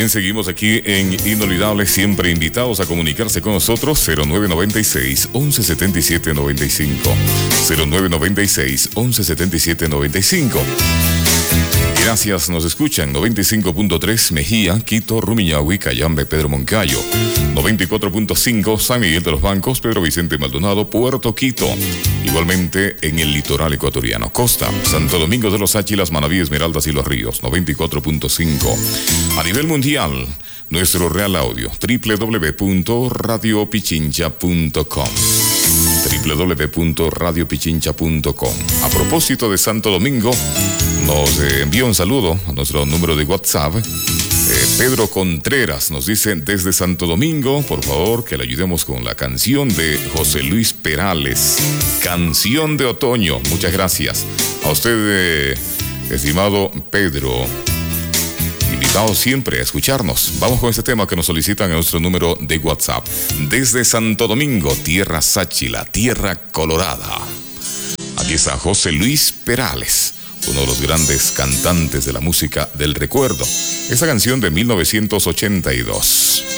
bien, seguimos aquí en Inolvidable, siempre invitados a comunicarse con nosotros. 0996-1177-95. 0996-1177-95. Gracias, nos escuchan 95.3 Mejía, Quito, Rumiñahui, Cayambe, Pedro Moncayo. 94.5 San Miguel de los Bancos, Pedro Vicente Maldonado, Puerto Quito. Igualmente en el litoral ecuatoriano, Costa, Santo Domingo de los Áchilas, Manabí, Esmeraldas y Los Ríos. 94.5. A nivel mundial, nuestro real audio, www.radiopichincha.com. www.radiopichincha.com. A propósito de Santo Domingo, nos envía un saludo a nuestro número de WhatsApp. Pedro Contreras nos dice desde Santo Domingo, por favor, que le ayudemos con la canción de José Luis Perales, Canción de Otoño. Muchas gracias a usted, estimado Pedro. Invitado siempre a escucharnos. Vamos con este tema que nos solicitan en nuestro número de WhatsApp. Desde Santo Domingo, tierra Sáchila, tierra colorada. Aquí está José Luis Perales, uno de los grandes cantantes de la música del recuerdo. Esa canción de 1982.